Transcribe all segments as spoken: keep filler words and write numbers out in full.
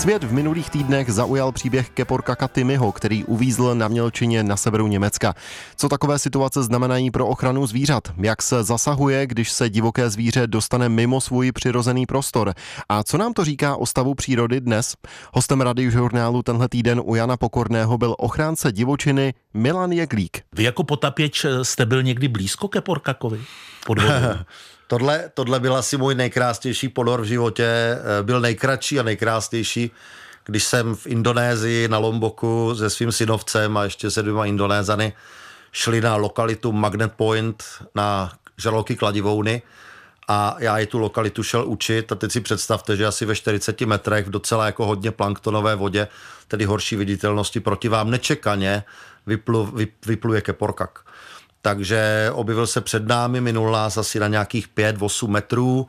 Svět v minulých týdnech zaujal příběh keporkaka Timmyho, který uvízl na mělčině na severu Německa. Co takové situace znamenají pro ochranu zvířat? Jak se zasahuje, když se divoké zvíře dostane mimo svůj přirozený prostor? A co nám to říká o stavu přírody dnes? Hostem Radiožurnálu tenhle týden u Jana Pokorného byl ochránce divočiny Milan Jeglík. Vy jako potapěč jste byl někdy blízko keporkakovi pod vodou? Tohle, tohle byl asi můj nejkrásnější ponor v životě. Byl nejkratší a nejkrásnější, když jsem v Indonésii na Lomboku se svým synovcem a ještě se dvěma Indonézany šli na lokalitu Magnet Point na žraloky kladivouny a já je tu lokalitu šel učit a teď si představte, že asi ve čtyřiceti metrech v docela jako hodně planktonové vodě, tedy horší viditelnosti, proti vám nečekaně vyplu, vy, vypluje keporkak. Takže objevil se před námi, minul nás asi na nějakých pět osm metrů,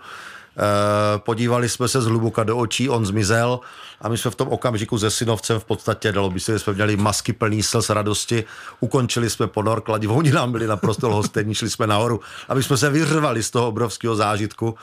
e, podívali jsme se zhluboka do očí, on zmizel a my jsme v tom okamžiku se synovcem v podstatě, dalo by se, že jsme měli masky plný slz radosti, ukončili jsme ponor, kladivouni nám byli naprosto lhostejní, šli jsme nahoru, aby jsme se vyřvali z toho obrovského zážitku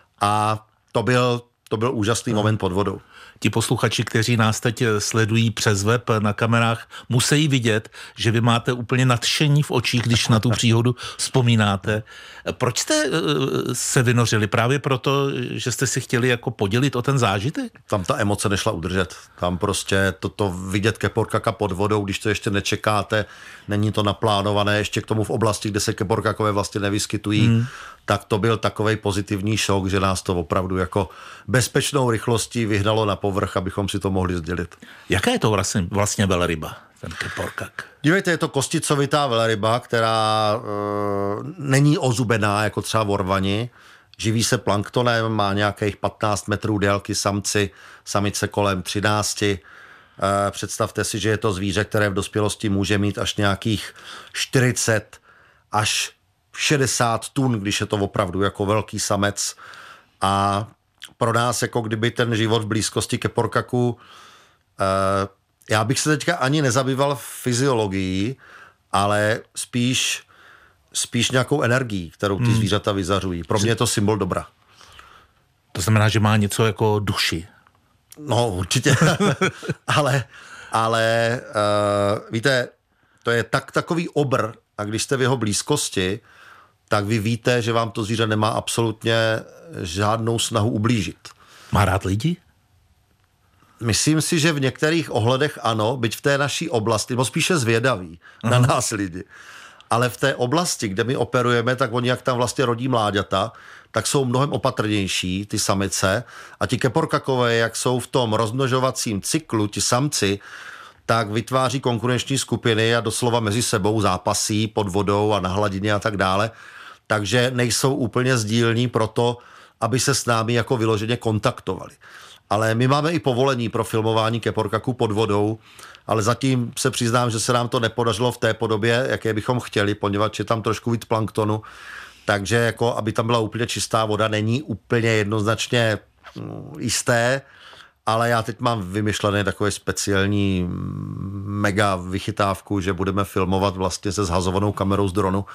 a to byl, to byl úžasný no. moment pod vodou. Ti posluchači, kteří nás teď sledují přes web na kamerách, musí vidět, že vy máte úplně nadšení v očích, když na tu příhodu vzpomínáte. Proč jste se vynořili? Právě proto, že jste si chtěli jako podělit o ten zážitek? Tam ta emoce nešla udržet. Tam prostě toto vidět keporkaka pod vodou, když to ještě nečekáte, není to naplánované, ještě k tomu v oblasti, kde se keporkakové vlastně nevyskytují, hmm. tak to byl takovej pozitivní šok, že nás to opravdu jako bezpečnou rychlostí vyhnalo na povrch, abychom si to mohli sdělit. Jaká je to vlastně, vlastně velryba, ten keporkak? Dívejte, je to kosticovitá velryba, která e, není ozubená, jako třeba vorvani. Živí se planktonem, má nějakých patnáct metrů délky, samci, samice kolem třináct. E, představte si, že je to zvíře, které v dospělosti může mít až nějakých čtyřicet až šedesát tun, když je to opravdu jako velký samec. A pro nás, jako kdyby ten život v blízkosti keporkaku, eh, já bych se teďka ani nezabýval fyziologií, ale spíš, spíš nějakou energií, kterou ty hmm. zvířata vyzařují. Pro mě je to symbol dobra. To znamená, že má něco jako duši. No, určitě. ale, ale uh, víte, to je tak, takový obr, a když jste v jeho blízkosti, tak vy víte, že vám to zvíře nemá absolutně žádnou snahu ublížit. Má rád lidi? Myslím si, že v některých ohledech ano, byť v té naší oblasti, nebo spíše zvědaví uh-huh. na nás lidi. Ale v té oblasti, kde my operujeme, tak oni, jak tam vlastně rodí mláďata, tak jsou mnohem opatrnější, ty samice, a ti keporkakové, jak jsou v tom rozmnožovacím cyklu, ti samci, tak vytváří konkurenční skupiny a doslova mezi sebou zápasí pod vodou a na hladině a tak dále. Takže nejsou úplně sdílní pro to, aby se s námi jako vyloženě kontaktovali. Ale my máme i povolení pro filmování keporkaků pod vodou, ale zatím se přiznám, že se nám to nepodařilo v té podobě, jaké bychom chtěli, poněvadž je tam trošku víc planktonu, takže jako, aby tam byla úplně čistá voda, není úplně jednoznačně jisté, ale já teď mám vymyšlený takový speciální mega vychytávku, že budeme filmovat vlastně se zhazovanou kamerou z dronu,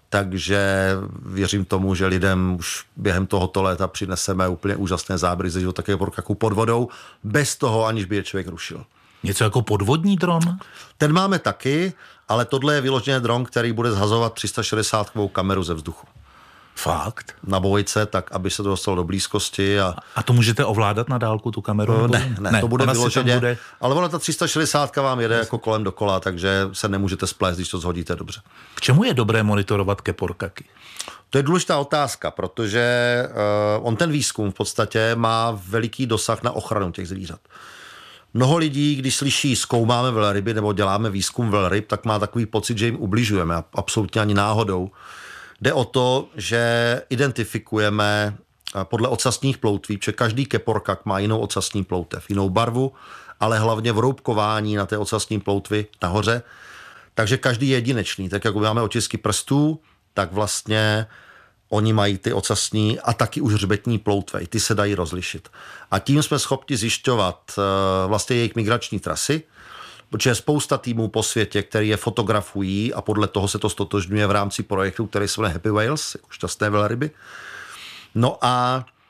takže věřím tomu, že lidem už během tohoto léta přineseme úplně úžasné záběry ze života keporkaku pod vodou, bez toho, aniž by je člověk rušil. Něco jako podvodní dron? Ten máme taky, ale tohle je vyloženě dron, který bude zhazovat tři sta šedesátkovou kameru ze vzduchu. Fakt? Na bojce, tak aby se to dostalo do blízkosti. A, a to můžete ovládat na dálku, tu kameru? Ne, ne, ne, to bude vyloženě. Bude... Ale ona ta tři sta šedesátka vám jede jako kolem dokola, takže se nemůžete splést, když to zhodíte dobře. K čemu je dobré monitorovat keporkaky? To je důležitá otázka, protože uh, on ten výzkum v podstatě má veliký dosah na ochranu těch zvířat. Mnoho lidí, když slyší zkoumáme velryby nebo děláme výzkum velryb, tak má takový pocit, že jim ubližujeme. Absolutně ani náhodou. Jde o to, že identifikujeme podle ocasních ploutví, protože každý keporkak má jinou ocasní ploutev, jinou barvu, ale hlavně vroubkování na té ocasní ploutvi nahoře. Takže každý je jedinečný. Tak jako máme otisky prstů, tak vlastně oni mají ty ocasní a taky už hřbetní ploutve. Ty se dají rozlišit. A tím jsme schopni zjišťovat vlastně jejich migrační trasy, protože je spousta týmů po světě, který je fotografují a podle toho se to stotožňuje v rámci projektu, který se jmenuje Happy Whales, jako šťastné velryby. No a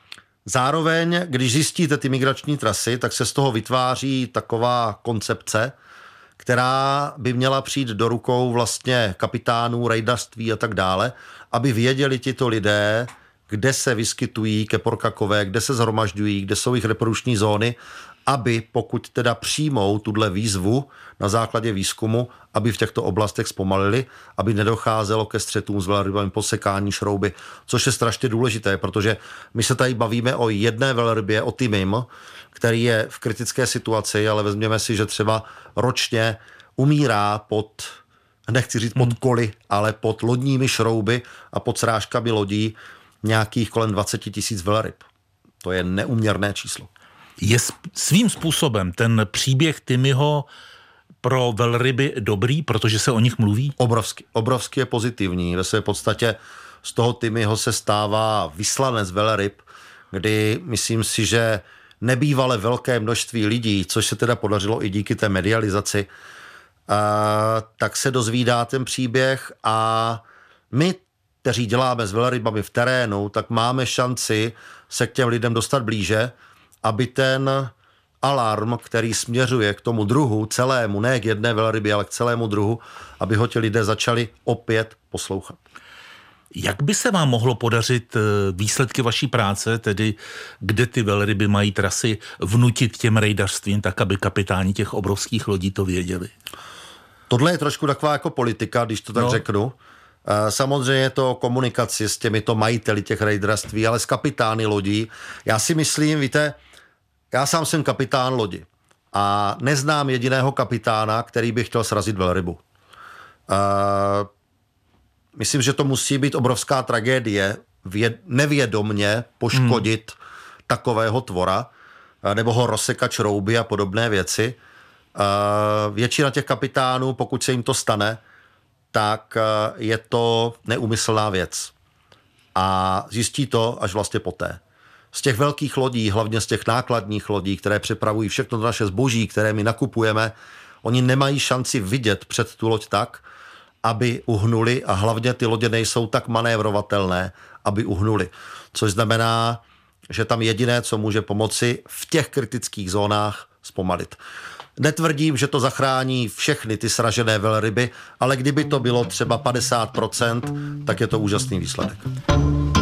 Zároveň, když zjistíte ty migrační trasy, tak se z toho vytváří taková koncepce, která by měla přijít do rukou vlastně kapitánů, rejdařství a tak dále, aby věděli tito lidé, kde se vyskytují keporkakové, kde se zhromažďují, kde jsou jejich reprodukční zóny, aby pokud teda přijmou tuhle výzvu na základě výzkumu, aby v těchto oblastech zpomalili, aby nedocházelo ke střetům s velrybami, posekání šrouby, což je strašně důležité, protože my se tady bavíme o jedné velrybě, o Timim, který je v kritické situaci, ale vezměme si, že třeba ročně umírá pod, nechci říct pod koly, ale pod lodními šrouby a pod srážkami lodí nějakých kolem dvacet tisíc velryb. To je neuměrné číslo. Je svým způsobem ten příběh Timiho pro velryby dobrý, protože se o nich mluví? Obrovsky. Obrovsky je pozitivní. Ve své podstatě z toho Timiho se stává vyslanec velryb, kdy myslím si, že nebývale velké množství lidí, což se teda podařilo i díky té medializaci, a, tak se dozvídá ten příběh a my, kteří děláme s velrybami v terénu, tak máme šanci se k těm lidem dostat blíže, aby ten alarm, který směřuje k tomu druhu celému, ne k jedné velrybě, ale k celému druhu, aby ho ti lidé začali opět poslouchat. Jak by se vám mohlo podařit výsledky vaší práce, tedy kde ty velryby mají trasy, vnutit těm rejdařstvím tak, aby kapitáni těch obrovských lodí to věděli? Tohle je trošku taková jako politika, když to tak no. řeknu. Samozřejmě je to komunikaci s těmito majiteli těch rejdařství, ale s kapitány lodí. Já si myslím, víte, já sám jsem kapitán lodi a neznám jediného kapitána, který by chtěl srazit velrybu. Uh, myslím, že to musí být obrovská tragédie věd, nevědomně poškodit hmm. takového tvora nebo ho rozsekat šrouby a podobné věci. Uh, většina těch kapitánů, pokud se jim to stane, tak je to neúmyslná věc. A zjistí to až vlastně poté. Z těch velkých lodí, hlavně z těch nákladních lodí, které přepravují všechno to naše zboží, které my nakupujeme, oni nemají šanci vidět před tu loď tak, aby uhnuli a hlavně ty lodě nejsou tak manévrovatelné, aby uhnuli. Což znamená, že tam jediné, co může pomoci v těch kritických zónách, zpomalit. Netvrdím, že to zachrání všechny ty sražené velryby, ale kdyby to bylo třeba padesát procent, tak je to úžasný výsledek.